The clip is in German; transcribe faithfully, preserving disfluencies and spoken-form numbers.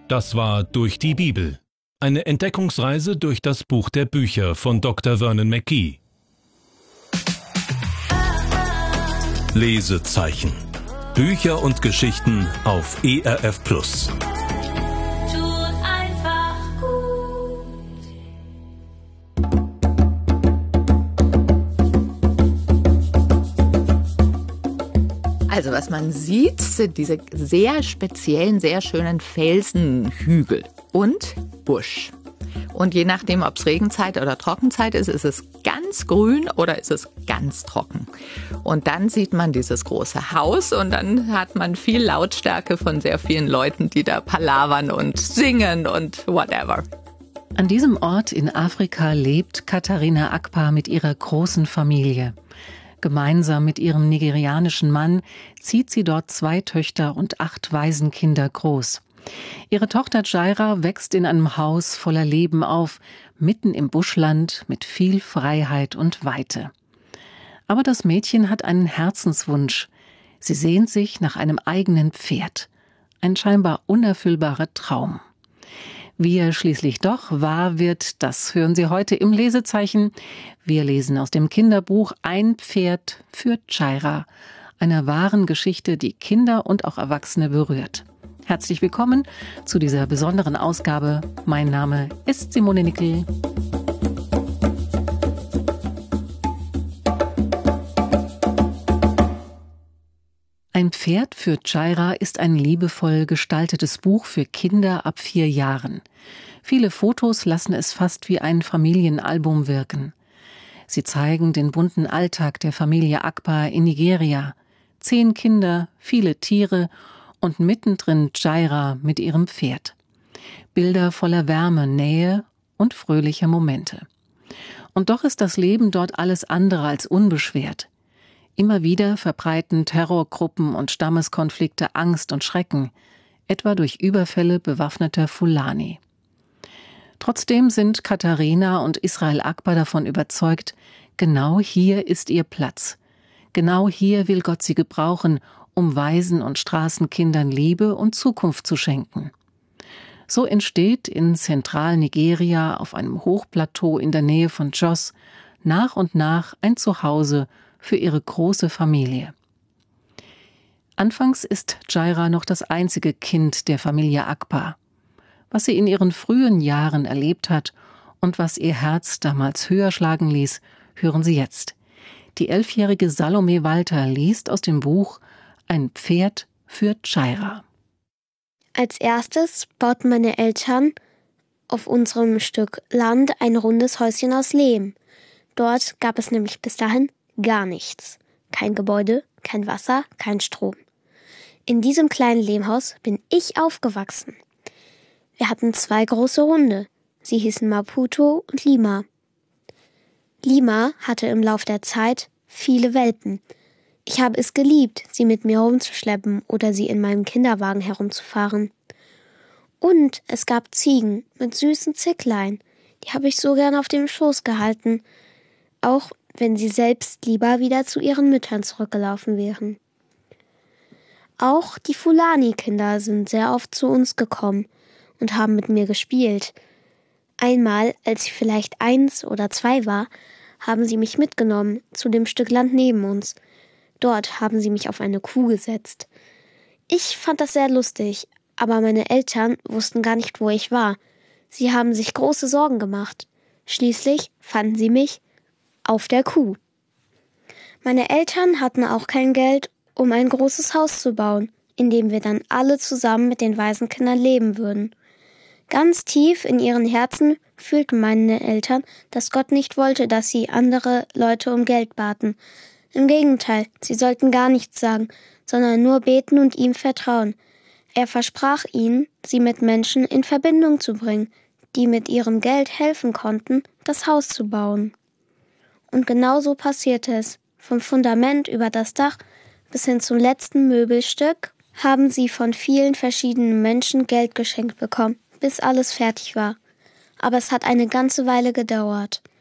Das war Durch die Bibel. Eine Entdeckungsreise durch das Buch der Bücher von Doktor Vernon Mackey. Lesezeichen. Bücher und Geschichten auf E R F Plus. Also was man sieht, sind diese sehr speziellen, sehr schönen Felsenhügel und Busch. Und je nachdem, ob es Regenzeit oder Trockenzeit ist, ist es ganz grün oder ist es ganz trocken. Und dann sieht man dieses große Haus und dann hat man viel Lautstärke von sehr vielen Leuten, die da palavern und singen und whatever. An diesem Ort in Afrika lebt Katharina Akpa mit ihrer großen Familie. Gemeinsam mit ihrem nigerianischen Mann zieht sie dort zwei Töchter und acht Waisenkinder groß. Ihre Tochter Jaira wächst in einem Haus voller Leben auf, mitten im Buschland mit viel Freiheit und Weite. Aber das Mädchen hat einen Herzenswunsch. Sie sehnt sich nach einem eigenen Pferd. Ein scheinbar unerfüllbarer Traum. Wie er schließlich doch wahr wird, das hören Sie heute im Lesezeichen. Wir lesen aus dem Kinderbuch Ein Pferd für Jaira, einer wahren Geschichte, die Kinder und auch Erwachsene berührt. Herzlich willkommen zu dieser besonderen Ausgabe. Mein Name ist Simone Nickel. Ein Pferd für Jaira ist ein liebevoll gestaltetes Buch für Kinder ab vier Jahren. Viele Fotos lassen es fast wie ein Familienalbum wirken. Sie zeigen den bunten Alltag der Familie Akpa in Nigeria. Zehn Kinder, viele Tiere und mittendrin Jaira mit ihrem Pferd. Bilder voller Wärme, Nähe und fröhlicher Momente. Und doch ist das Leben dort alles andere als unbeschwert. Immer wieder verbreiten Terrorgruppen und Stammeskonflikte Angst und Schrecken, etwa durch Überfälle bewaffneter Fulani. Trotzdem sind Katharina und Israel Akpa davon überzeugt, genau hier ist ihr Platz. Genau hier will Gott sie gebrauchen, um Waisen und Straßenkindern Liebe und Zukunft zu schenken. So entsteht in Zentralnigeria auf einem Hochplateau in der Nähe von Jos nach und nach ein Zuhause für ihre große Familie. Anfangs ist Jaira noch das einzige Kind der Familie Akpa. Was sie in ihren frühen Jahren erlebt hat und was ihr Herz damals höher schlagen ließ, hören Sie jetzt. Die elfjährige Salome Walter liest aus dem Buch Ein Pferd für Jaira. Als erstes bauten meine Eltern auf unserem Stück Land ein rundes Häuschen aus Lehm. Dort gab es nämlich bis dahin gar nichts. Kein Gebäude, kein Wasser, kein Strom. In diesem kleinen Lehmhaus bin ich aufgewachsen. Wir hatten zwei große Hunde. Sie hießen Maputo und Lima. Lima hatte im Lauf der Zeit viele Welpen. Ich habe es geliebt, sie mit mir herumzuschleppen oder sie in meinem Kinderwagen herumzufahren. Und es gab Ziegen mit süßen Zicklein. Die habe ich so gern auf dem Schoß gehalten. Auch wenn sie selbst lieber wieder zu ihren Müttern zurückgelaufen wären. Auch die Fulani-Kinder sind sehr oft zu uns gekommen und haben mit mir gespielt. Einmal, als ich vielleicht eins oder zwei war, haben sie mich mitgenommen zu dem Stück Land neben uns. Dort haben sie mich auf eine Kuh gesetzt. Ich fand das sehr lustig, aber meine Eltern wussten gar nicht, wo ich war. Sie haben sich große Sorgen gemacht. Schließlich fanden sie mich auf der Kuh. Meine Eltern hatten auch kein Geld, um ein großes Haus zu bauen, in dem wir dann alle zusammen mit den Waisenkindern leben würden. Ganz tief in ihren Herzen fühlten meine Eltern, dass Gott nicht wollte, dass sie andere Leute um Geld baten. Im Gegenteil, sie sollten gar nichts sagen, sondern nur beten und ihm vertrauen. Er versprach ihnen, sie mit Menschen in Verbindung zu bringen, die mit ihrem Geld helfen konnten, das Haus zu bauen. Und genau so passierte es. Vom Fundament über das Dach bis hin zum letzten Möbelstück haben sie von vielen verschiedenen Menschen Geld geschenkt bekommen, bis alles fertig war. Aber es hat eine ganze Weile gedauert.